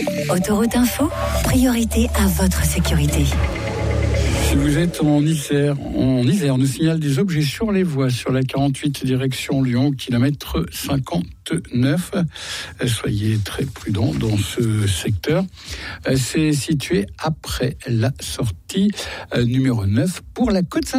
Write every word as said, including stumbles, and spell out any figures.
Autoroute Info, priorité à votre sécurité. Si vous êtes en Isère, en Isère, on nous signale des objets sur les voies sur la quarante-huit direction Lyon, kilomètre cinquante-neuf. Soyez très prudents dans ce secteur. C'est situé après la sortie numéro neuf pour la Côte-Saint-Denis.